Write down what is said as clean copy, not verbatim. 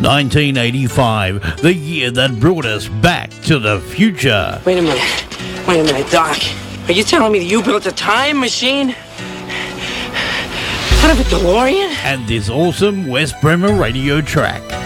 1985, the year that brought us back to the future. Wait a minute, Doc. Are you telling me that you built a time machine? Out of a DeLorean? And this awesome Wes Bremer radio track.